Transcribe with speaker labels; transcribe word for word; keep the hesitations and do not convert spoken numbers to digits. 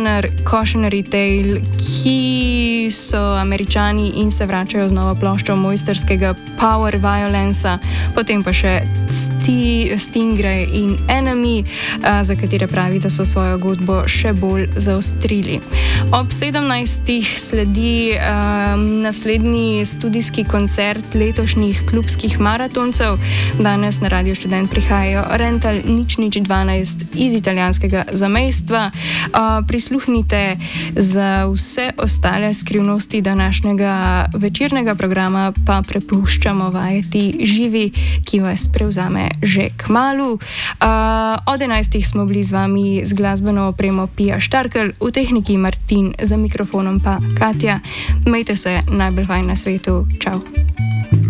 Speaker 1: Summoner, Cautionary Tale, ki so Američani in se vračajo z novo ploščo mojsterskega Power Violence, potem pa še Sti, Stingray in Enemy, uh, za katere pravi, da so svojo godbo še bolj zaostrili. Ob sedemnajstih sledi um, naslednji studijski koncert letošnjih klubskih maratoncev. Danes na Radio Študent prihajajo Rental nič nič dvanajst iz italijanskega zamejstva. Uh, prisluhnite za vse ostale skrivnosti današnjega večernega programa, pa prepuščamo vajeti živi, ki vas prevzame že kmalu. Uh, od enajstih smo bili z vami z glasbeno opremo Pija Štarkel, v tehniki Martin, za mikrofonom pa Katja. Majte se, najbolj fajn na svetu. Čau.